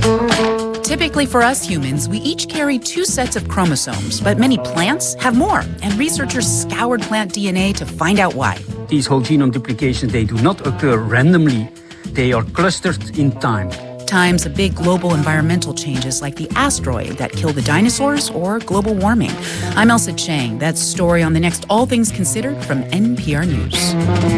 Typically for us humans, we each carry 2 sets of chromosomes, but many plants have more, and researchers scoured plant DNA to find out why. These whole genome duplications, they do not occur randomly. They are clustered in time. Times of big global environmental changes like the asteroid that killed the dinosaurs or global warming. I'm Elsa Chang. That's story on the next All Things Considered from NPR News.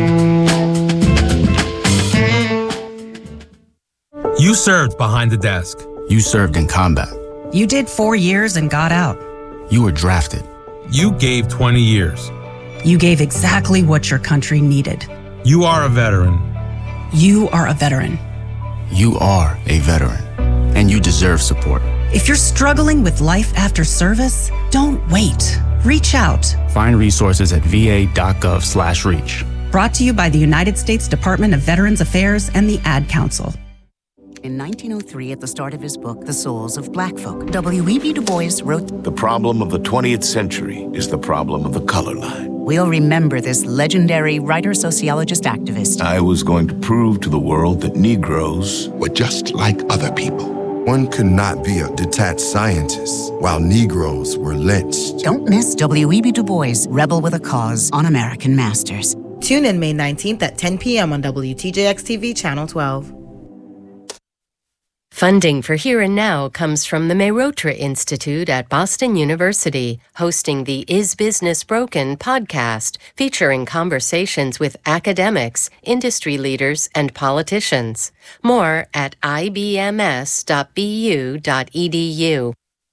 You served behind the desk. You served in combat. You did 4 years and got out. You were drafted. You gave 20 years. You gave exactly what your country needed. You are a veteran. You are a veteran. You are a veteran, and you deserve support. If you're struggling with life after service, don't wait. Reach out. Find resources at va.gov/reach. Brought to you by the United States Department of Veterans Affairs and the Ad Council. In 1903, at the start of his book, The Souls of Black Folk, W.E.B. Du Bois wrote, "The problem of the 20th century is the problem of the color line." We'll remember this legendary writer, sociologist, activist. I was going to prove to the world that Negroes were just like other people. One could not be a detached scientist while Negroes were lynched. Don't miss W.E.B. Du Bois, Rebel with a Cause, on American Masters. Tune in May 19th at 10 p.m. on WTJX-TV Channel 12. Funding for Here and Now comes from the Mehrotra Institute at Boston University, hosting the Is Business Broken podcast, featuring conversations with academics, industry leaders, and politicians. More at ibms.bu.edu.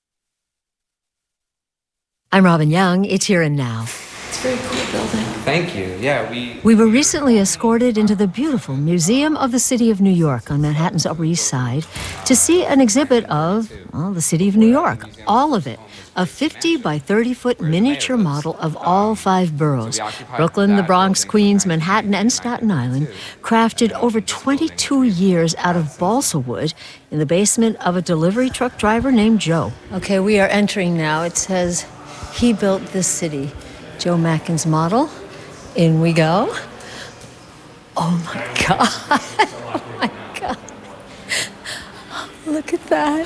I'm Robin Young. It's Here and Now. It's a very cool building. Thank you. Yeah, we were recently escorted into the beautiful Museum of the City of New York on Manhattan's Upper East Side to see an exhibit of, well, the City of New York, all of it. A 50 by 30-foot miniature model of all 5 boroughs, Brooklyn, the Bronx, Queens, Manhattan, and Staten Island, crafted over 22 years out of balsa wood in the basement of a delivery truck driver named Joe. Okay, we are entering now. It says, he built this city. Joe Macken's model. In we go. Oh my God. Oh my God. Look at that.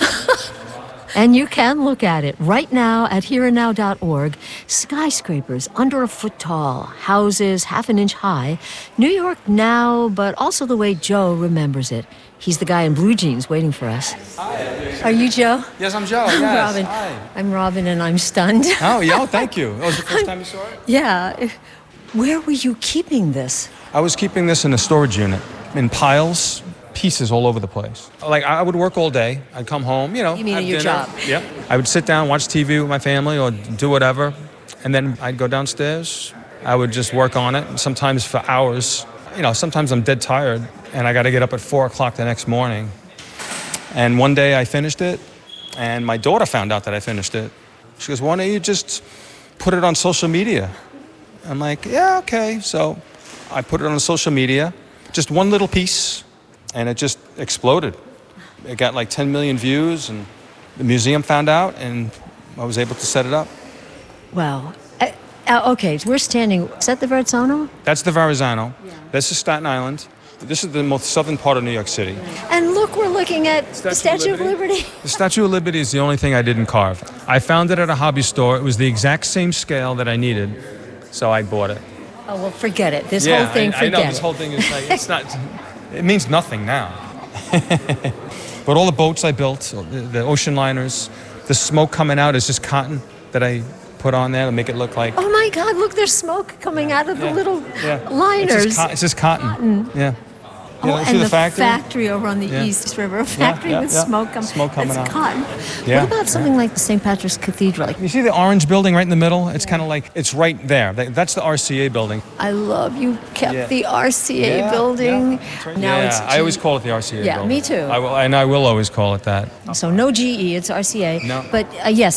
And you can look at it right now at hereandnow.org. Skyscrapers under a foot tall, houses half an inch high. New York now, but also the way Joe remembers it. He's the guy in blue jeans waiting for us. Hi. Are you Joe? Yes, I'm Joe. Yes. Robin. Hi. I'm Robin, and I'm stunned. Oh, yeah, thank you. Oh, was the first time you saw it? Yeah. Where were you keeping this? I was keeping this in a storage unit, in piles, pieces all over the place. Like, I would work all day. I'd come home, you know. You mean have at your dinner. job? Yep. I would sit down, watch TV with my family, or do whatever, and then I'd go downstairs. I would just work on it, sometimes for hours. You know, sometimes I'm dead tired, and I got to get up at 4 o'clock the next morning. And one day I finished it, and my daughter found out that I finished it. She goes, "Why don't you just put it on social media?" I'm like, "Yeah, okay." So I put it on social media, just one little piece, and it just exploded. It got like 10 million views, and the museum found out, and I was able to set it up. Wow. Okay, so we're standing, is that the Verrazzano? That's the Verrazzano. Yeah. This is Staten Island. This is the most southern part of New York City. And look, we're looking at the Statue of Liberty. The Statue of Liberty is the only thing I didn't carve. I found it at a hobby store. It was the exact same scale that I needed, so I bought it. Oh, well, forget it. This whole thing, forget it. I know, this whole thing is like, it's not, it means nothing now. But all the boats I built, the ocean liners, the smoke coming out is just cotton that I put on there to make it look like... Oh my God, look, there's smoke coming out of the little liners. It's just cotton. Yeah. Oh, and the factory over on the East River, a factory with smoke coming out. It's cotton. Yeah. What about something like the St. Patrick's Cathedral? You see the orange building right in the middle? It's kind of like, it's right there. That's the RCA building. I love you kept the RCA building. Right. Now it's I always call it the RCA building. Yeah, me too. I will always call it that. So no GE, it's RCA. No. But yes,